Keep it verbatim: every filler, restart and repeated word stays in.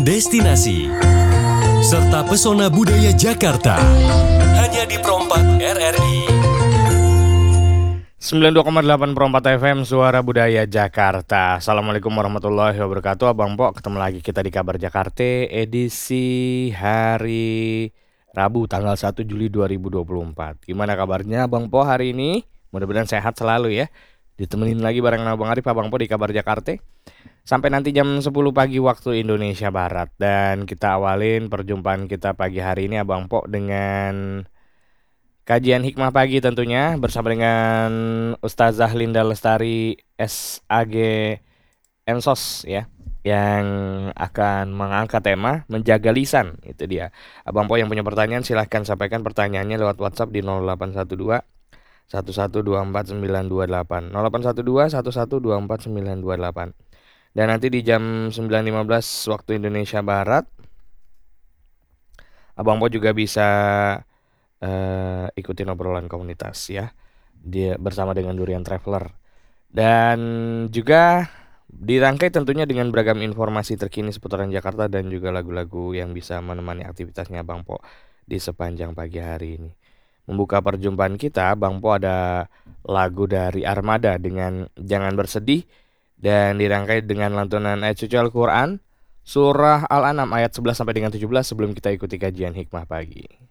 destinasi, serta pesona budaya Jakarta. Hanya di Perompak R R I. sembilan puluh dua koma delapan Perompak F M, Suara Budaya Jakarta. Assalamualaikum warahmatullahi wabarakatuh. Abang Po, ketemu lagi kita di Kabar Jakarta edisi hari Rabu tanggal satu Juli dua ribu dua puluh empat. Gimana kabarnya Abang Po hari ini? Mudah-mudahan sehat selalu ya. Ditemenin lagi bareng Abang Arif, Abang Po di Kabar Jakarta sampai nanti jam sepuluh pagi waktu Indonesia Barat. Dan kita awalin perjumpaan kita pagi hari ini Abang Po dengan kajian hikmah pagi tentunya bersama dengan Ustazah Linda Lestari S A G Ensos ya, yang akan mengangkat tema menjaga lisan. Itu dia. Abang Po yang punya pertanyaan silahkan sampaikan pertanyaannya lewat WhatsApp di nol delapan satu dua satu satu dua empat sembilan dua delapan nol delapan satu dua satu satu dua empat sembilan dua delapan. Dan nanti di jam sembilan lima belas waktu Indonesia Barat Abang Po juga bisa uh, ikutin obrolan komunitas ya, dia bersama dengan Durian Traveler. Dan juga dirangkai tentunya dengan beragam informasi terkini seputaran Jakarta dan juga lagu-lagu yang bisa menemani aktivitasnya Bang Po di sepanjang pagi hari ini. Membuka perjumpaan kita, Bang Po ada lagu dari Armada dengan Jangan Bersedih, dan dirangkai dengan lantunan ayat suci Al-Quran Surah Al-An'am ayat sebelas sampai dengan tujuh belas sebelum kita ikuti kajian hikmah pagi.